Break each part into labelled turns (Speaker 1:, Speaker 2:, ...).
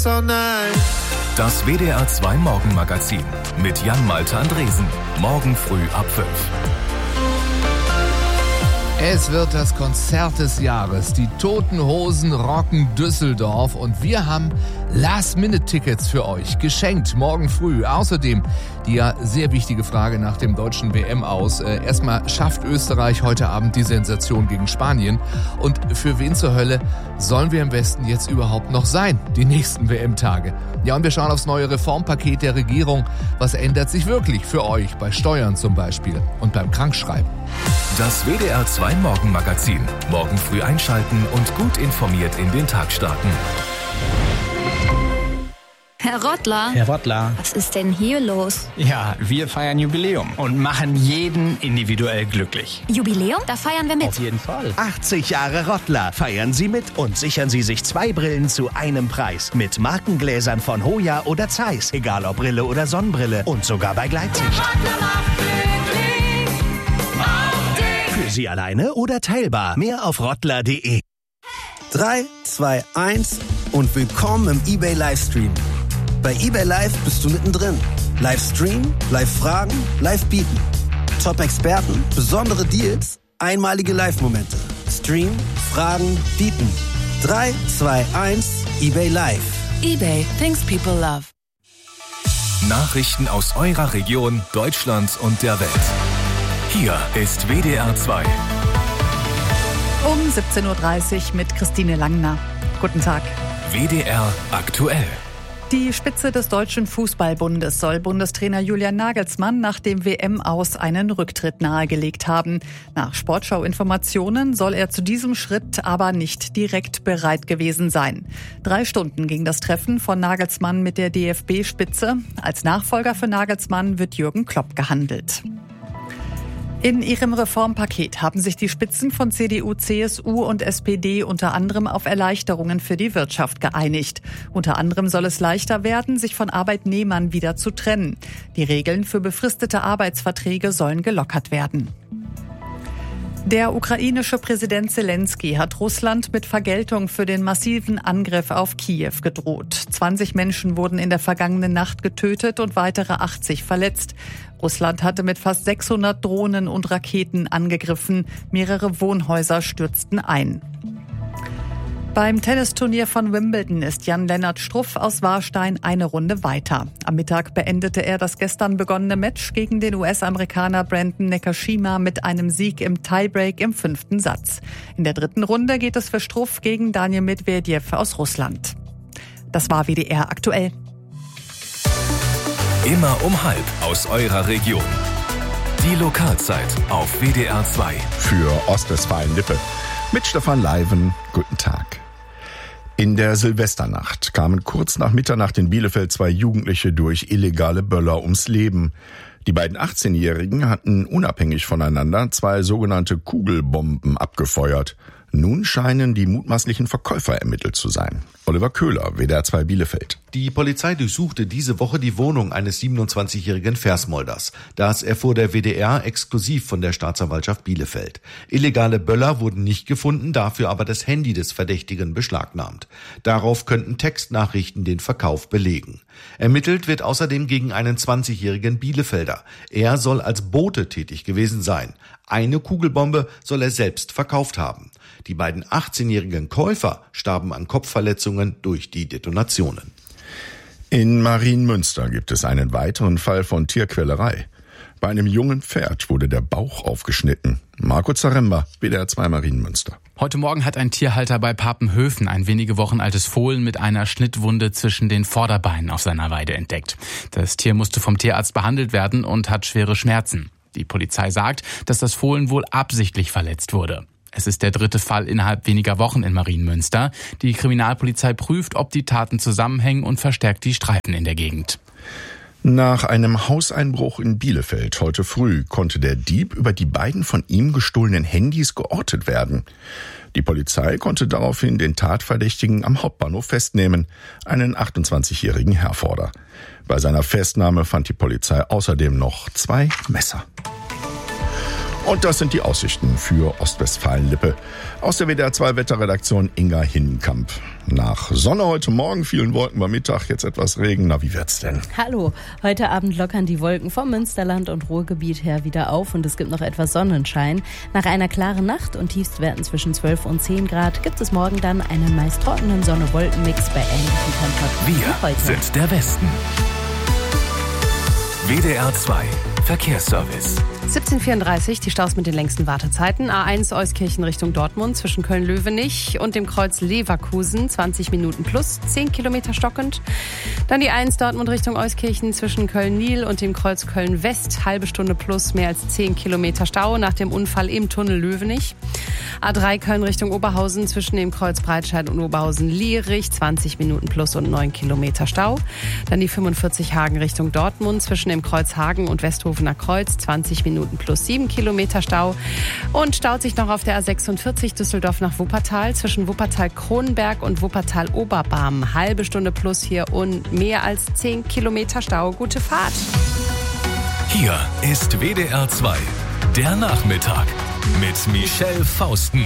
Speaker 1: Das WDR 2 Morgenmagazin mit Jan-Malte Andresen. Morgen früh ab 5.
Speaker 2: Es wird das Konzert des Jahres. Die Toten Hosen rocken Düsseldorf und wir haben Last-Minute-Tickets für euch geschenkt morgen früh. Außerdem die ja sehr wichtige Frage nach dem deutschen WM-Aus. Erstmal, schafft Österreich heute Abend die Sensation gegen Spanien? Und für wen zur Hölle sollen wir im Westen jetzt überhaupt noch sein, die nächsten WM-Tage? Ja, und wir schauen aufs neue Reformpaket der Regierung. Was ändert sich wirklich für euch bei Steuern zum Beispiel und beim Krankschreiben?
Speaker 1: Das WDR 2 Morgenmagazin. Morgen früh einschalten und gut informiert in den Tag starten.
Speaker 3: Herr Rottler.
Speaker 4: Herr Rottler.
Speaker 3: Was ist denn hier los?
Speaker 4: Ja, wir feiern Jubiläum und machen jeden individuell glücklich.
Speaker 3: Jubiläum? Da feiern wir mit.
Speaker 4: Auf jeden Fall.
Speaker 5: 80 Jahre Rottler. Feiern Sie mit und sichern Sie sich 2 Brillen zu einem Preis. Mit Markengläsern von Hoya oder Zeiss. Egal ob Brille oder Sonnenbrille. Und sogar bei Gleitsicht. Für Sie alleine oder teilbar. Mehr auf rottler.de.
Speaker 6: 3, 2, 1 und willkommen im eBay Livestream. Bei eBay Live bist du mittendrin. Live streamen, live fragen, live bieten. Top-Experten, besondere Deals, einmalige Live-Momente. Streamen, fragen, bieten. 3, 2, 1, eBay Live.
Speaker 7: eBay, things people love.
Speaker 1: Nachrichten aus eurer Region, Deutschland und der Welt. Hier ist WDR 2.
Speaker 7: Um 17.30 Uhr mit Christine Langner. Guten Tag.
Speaker 1: WDR aktuell.
Speaker 7: Die Spitze des Deutschen Fußballbundes soll Bundestrainer Julian Nagelsmann nach dem WM-Aus einen Rücktritt nahegelegt haben. Nach Sportschau-Informationen soll er zu diesem Schritt aber nicht direkt bereit gewesen sein. 3 Stunden ging das Treffen von Nagelsmann mit der DFB-Spitze. Als Nachfolger für Nagelsmann wird Jürgen Klopp gehandelt. In ihrem Reformpaket haben sich die Spitzen von CDU, CSU und SPD unter anderem auf Erleichterungen für die Wirtschaft geeinigt. Unter anderem soll es leichter werden, sich von Arbeitnehmern wieder zu trennen. Die Regeln für befristete Arbeitsverträge sollen gelockert werden. Der ukrainische Präsident Zelensky hat Russland mit Vergeltung für den massiven Angriff auf Kiew gedroht. 20 Menschen wurden in der vergangenen Nacht getötet und weitere 80 verletzt. Russland hatte mit fast 600 Drohnen und Raketen angegriffen. Mehrere Wohnhäuser stürzten ein. Beim Tennisturnier von Wimbledon ist Jan-Lennart Struff aus Warstein eine Runde weiter. Am Mittag beendete er das gestern begonnene Match gegen den US-Amerikaner Brandon Nakashima mit einem Sieg im Tiebreak im 5. Satz. In der 3. Runde geht es für Struff gegen Daniil Medvedev aus Russland. Das war WDR aktuell.
Speaker 1: Immer um 12:30 aus eurer Region. Die Lokalzeit auf WDR 2.
Speaker 8: Für Ostwestfalen-Lippe. Mit Stefan Leiven, guten Tag. In der Silvesternacht kamen kurz nach Mitternacht in Bielefeld 2 Jugendliche durch illegale Böller ums Leben. Die beiden 18-Jährigen hatten unabhängig voneinander 2 sogenannte Kugelbomben abgefeuert. Nun scheinen die mutmaßlichen Verkäufer ermittelt zu sein. Oliver Köhler, WDR 2 Bielefeld.
Speaker 9: Die Polizei durchsuchte diese Woche die Wohnung eines 27-jährigen Versmolders. Das erfuhr der WDR exklusiv von der Staatsanwaltschaft Bielefeld. Illegale Böller wurden nicht gefunden, dafür aber das Handy des Verdächtigen beschlagnahmt. Darauf könnten Textnachrichten den Verkauf belegen. Ermittelt wird außerdem gegen einen 20-jährigen Bielefelder. Er soll als Bote tätig gewesen sein. Eine Kugelbombe soll er selbst verkauft haben. Die beiden 18-jährigen Käufer starben an Kopfverletzungen durch die Detonationen.
Speaker 8: In Marienmünster gibt es einen weiteren Fall von Tierquälerei. Bei einem jungen Pferd wurde der Bauch aufgeschnitten. Marco Zaremba, WDR 2 Marienmünster.
Speaker 10: Heute Morgen hat ein Tierhalter bei Papenhöfen ein wenige Wochen altes Fohlen mit einer Schnittwunde zwischen den Vorderbeinen auf seiner Weide entdeckt. Das Tier musste vom Tierarzt behandelt werden und hat schwere Schmerzen. Die Polizei sagt, dass das Fohlen wohl absichtlich verletzt wurde. Es ist der 3. Fall innerhalb weniger Wochen in Marienmünster. Die Kriminalpolizei prüft, ob die Taten zusammenhängen und verstärkt die Streifen in der Gegend.
Speaker 8: Nach einem Hauseinbruch in Bielefeld heute früh konnte der Dieb über die beiden von ihm gestohlenen Handys geortet werden. Die Polizei konnte daraufhin den Tatverdächtigen am Hauptbahnhof festnehmen, einen 28-jährigen Herforder. Bei seiner Festnahme fand die Polizei außerdem noch 2 Messer. Und das sind die Aussichten für Ostwestfalen-Lippe. Aus der WDR 2 Wetterredaktion Inga Hinnenkamp. Nach Sonne heute Morgen, vielen Wolken beim Mittag, jetzt etwas Regen. Na, wie wird's denn?
Speaker 11: Hallo, heute Abend lockern die Wolken vom Münsterland und Ruhrgebiet her wieder auf und es gibt noch etwas Sonnenschein. Nach einer klaren Nacht und Tiefstwerten zwischen 12 und 10 Grad gibt es morgen dann einen meist trockenen Sonne-Wolken-Mix bei ähnlichen Temperaturen.
Speaker 1: Wir
Speaker 11: heute
Speaker 1: sind der Westen. WDR 2 Verkehrsservice.
Speaker 12: 17:34, die Staus mit den längsten Wartezeiten. A1 Euskirchen Richtung Dortmund zwischen Köln-Löwenich und dem Kreuz Leverkusen, 20 Minuten plus, 10 Kilometer stockend. Dann die 1 Dortmund Richtung Euskirchen zwischen Köln-Niel und dem Kreuz Köln-West, halbe Stunde plus, mehr als 10 Kilometer Stau nach dem Unfall im Tunnel Löwenich. A3 Köln Richtung Oberhausen zwischen dem Kreuz Breitscheid und Oberhausen-Lierich, 20 Minuten plus und 9 Kilometer Stau. Dann die 45 Hagen Richtung Dortmund zwischen dem Kreuz Hagen und Westhofener Kreuz, 20 Minuten plus 7 Kilometer Stau. Und staut sich noch auf der A46 Düsseldorf nach Wuppertal zwischen Wuppertal-Kronenberg und Wuppertal-Oberbarm. Halbe Stunde plus hier und mehr als 10 Kilometer Stau. Gute Fahrt.
Speaker 1: Hier ist WDR 2, der Nachmittag mit Michelle Fausten.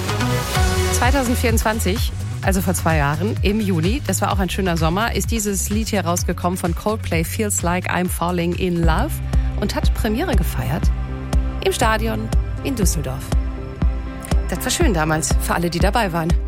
Speaker 12: 2024, also vor 2 Jahren, im Juni, das war auch ein schöner Sommer, ist dieses Lied hier rausgekommen von Coldplay, Feels Like I'm Falling in Love, und hat Premiere gefeiert im Stadion in Düsseldorf. Das war schön damals, für alle, die dabei waren.